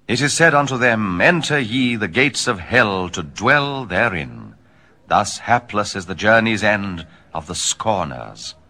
It is said unto them, Enter ye the gates of hell to dwell therein. Thus hapless is the journey's end of the scorners.